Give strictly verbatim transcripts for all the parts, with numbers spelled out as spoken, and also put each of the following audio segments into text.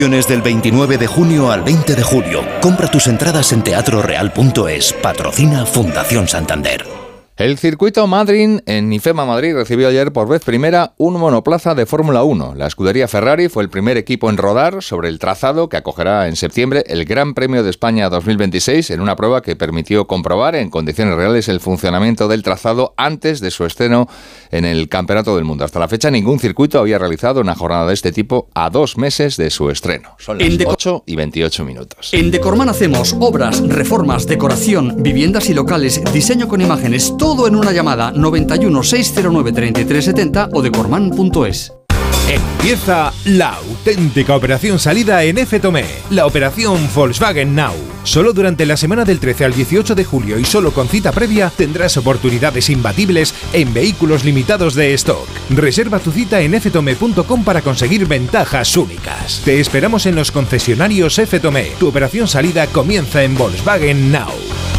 Del veintinueve de junio al veinte de julio. Compra tus entradas en teatro real punto es. Patrocina Fundación Santander. El circuito Madrid en IFEMA Madrid recibió ayer por vez primera un monoplaza de Fórmula uno. La escudería Ferrari fue el primer equipo en rodar sobre el trazado que acogerá en septiembre el Gran Premio de España dos mil veintiséis en una prueba que permitió comprobar en condiciones reales el funcionamiento del trazado antes de su estreno en el Campeonato del Mundo. Hasta la fecha ningún circuito había realizado una jornada de este tipo a dos meses de su estreno. Son las ocho y veintiocho minutos. En Decorman hacemos obras, reformas, decoración, viviendas y locales, diseño con imágenes, todo en una llamada noventa y uno, seiscientos nueve, treinta y tres setenta o decorman punto es. Empieza la auténtica operación salida en F Tomé, la operación Volkswagen Now. Solo durante la semana del trece al dieciocho de julio y solo con cita previa tendrás oportunidades imbatibles en vehículos limitados de stock. Reserva tu cita en f tome punto com para conseguir ventajas únicas. Te esperamos en los concesionarios F Tomé. Tu operación salida comienza en Volkswagen Now.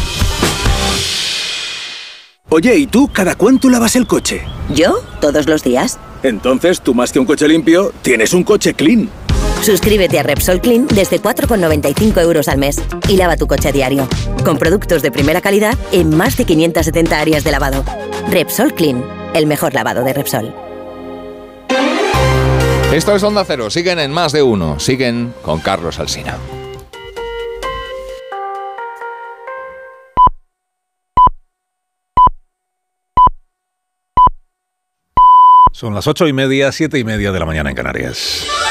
Oye, ¿y tú cada cuánto lavas el coche? ¿Yo? Todos los días. Entonces, tú más que un coche limpio, tienes un coche clean. Suscríbete a Repsol Clean desde cuatro con noventa y cinco euros al mes y lava tu coche a diario. Con productos de primera calidad en más de quinientas setenta áreas de lavado. Repsol Clean, el mejor lavado de Repsol. Esto es Onda Cero. Siguen en Más de Uno. Siguen con Carlos Alsina. Son las ocho y media, siete y media de la mañana en Canarias.